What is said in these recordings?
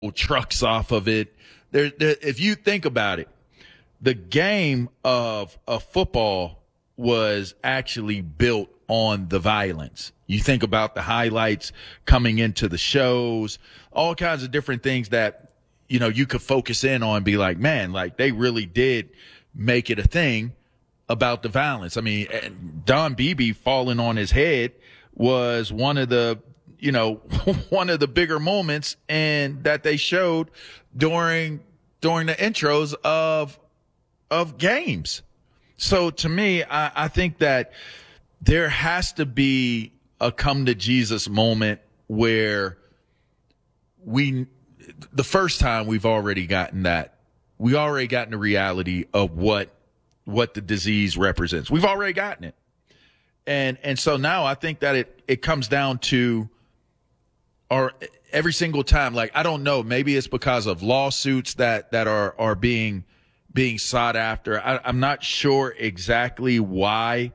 trucks off of it. If you think about it, the game of football was actually built on the violence. You think about the highlights coming into the shows, all kinds of different things that, you could focus in on and be like, man, like they really did make it a thing about the violence. I mean, Don Beebe falling on his head was one of the bigger moments and that they showed during the intros of games. So to me, I think that there has to be a come to Jesus moment where the first time we've already gotten that. We already gotten the reality of what the disease represents. We've already gotten it. And so now I think that it comes down to every single time, like, I don't know, maybe it's because of lawsuits that are being sought after. I'm not sure exactly why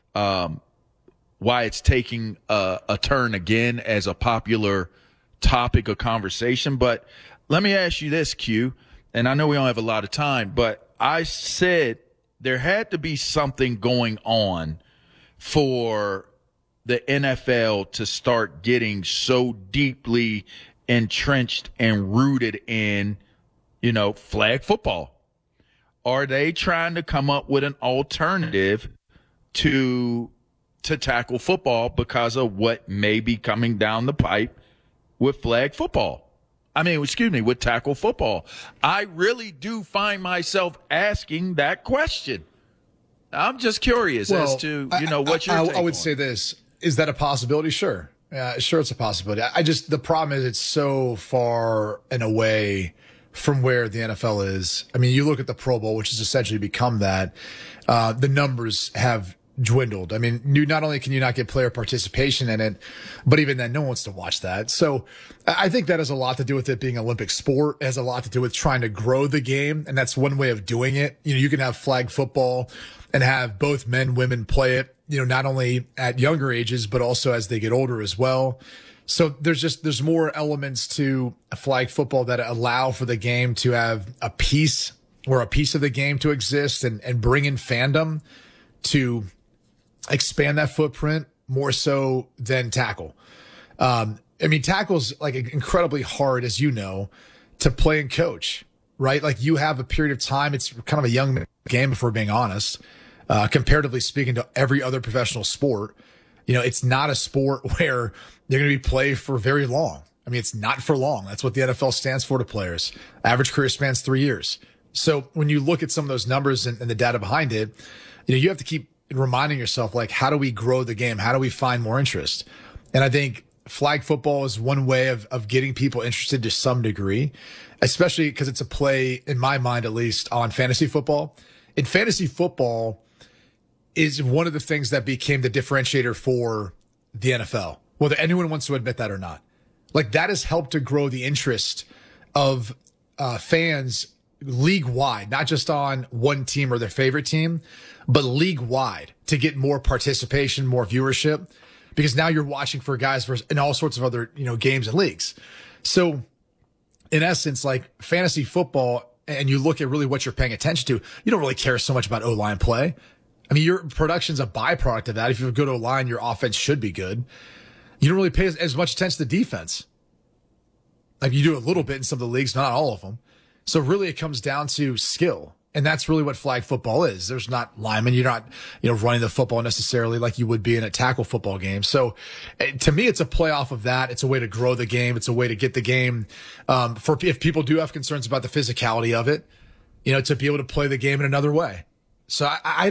it's taking a turn again as a popular topic of conversation. But let me ask you this, Q, and I know we don't have a lot of time, but I said there had to be something going on for the NFL to start getting so deeply entrenched and rooted in, flag football. Are they trying to come up with an alternative to tackle football because of what may be coming down the pipe with flag football? With tackle football. I really do find myself asking that question. I'm just curious as to, what your take I would say this. Is that a possibility? Sure. Sure, it's a possibility. The problem is it's so far and away from where the NFL is. I mean, you look at the Pro Bowl, which has essentially become that. The numbers have dwindled. I mean, not only can you not get player participation in it, but even then, no one wants to watch that. So I think that has a lot to do with it being an Olympic sport. It has a lot to do with trying to grow the game. And that's one way of doing it. You can have flag football and have both men, women play it, not only at younger ages, but also as they get older as well. So there's more elements to flag football that allow for the game to have a piece of the game to exist and bring in fandom to expand that footprint more so than tackle. Tackle's like incredibly hard, as you know, to play and coach, right? Like you have a period of time. It's kind of a young game, if we're being honest, comparatively speaking to every other professional sport. It's not a sport where they're going to be played for very long. I mean, it's not for long. That's what the NFL stands for to players. Average career spans 3 years. So when you look at some of those numbers and the data behind it, you have to keep reminding yourself, like, how do we grow the game? How do we find more interest? And I think flag football is one way of getting people interested to some degree, especially because it's a play, in my mind at least, on fantasy football. In fantasy football is one of the things that became the differentiator for the NFL, whether anyone wants to admit that or not. Like, that has helped to grow the interest of fans league-wide, not just on one team or their favorite team, but league-wide, to get more participation, more viewership, because now you're watching for guys in all sorts of other, games and leagues. So in essence, like fantasy football, and you look at really what you're paying attention to, you don't really care so much about O-line play. I mean, your production's a byproduct of that. If you have a good O-line, your offense should be good. You don't really pay as much attention to defense. Like you do a little bit in some of the leagues, not all of them. So really it comes down to skill. And that's really what flag football is. There's not linemen. You're not, running the football necessarily like you would be in a tackle football game. So to me, it's a play off of that. It's a way to grow the game. It's a way to get the game, if people do have concerns about the physicality of it, to be able to play the game in another way. So I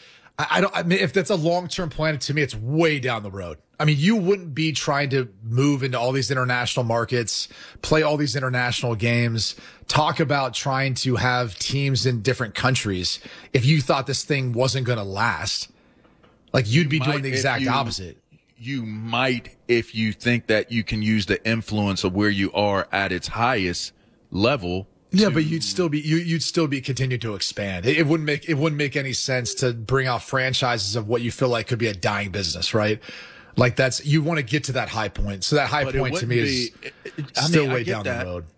mean, if that's a long-term plan, to me, it's way down the road. I mean, you wouldn't be trying to move into all these international markets, play all these international games, talk about trying to have teams in different countries if you thought this thing wasn't going to last. Like, you'd be doing the exact opposite. You might, if you think that you can use the influence of where you are at its highest level. Yeah, but you'd still be continuing to expand. It wouldn't make any sense to bring out franchises of what you feel like could be a dying business, right? Like you want to get to that high point. So that high point to me is still way down the road.